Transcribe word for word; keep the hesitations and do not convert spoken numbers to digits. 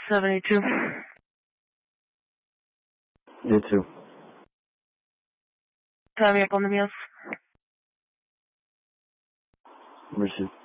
seventy-two. You too. Tie me up on the meals. Mercy.